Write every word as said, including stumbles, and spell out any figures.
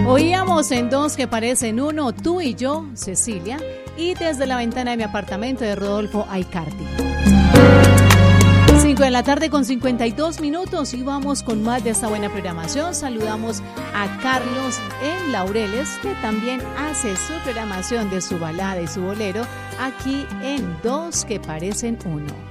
Oíamos en Dos que parecen uno, Tú y Yo, Cecilia, y Desde la ventana de mi apartamento de Rodolfo Aicardi. cinco de la tarde con cincuenta y dos minutos y vamos con más de esta buena programación. Saludamos a Carlos en Laureles, que también hace su programación de su balada y su bolero aquí en Dos que parecen uno.